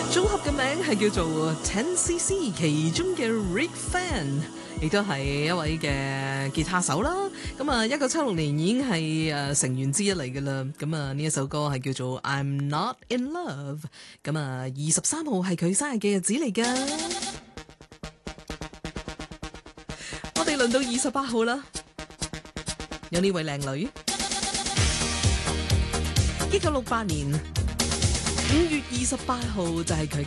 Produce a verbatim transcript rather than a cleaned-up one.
組合嘅名係叫做 ten C C， 其中嘅 Rick Fan 亦都係一位嘅吉他手啦。咁啊，一九七六年已經係誒成員之一嚟嘅啦。咁啊，呢一首歌係叫做 I'm Not In Love。咁啊，二十三號係佢生日嘅日子嚟㗎。我哋輪到二十八號啦，有呢位靚女，一九六八年五月二十八號就係佢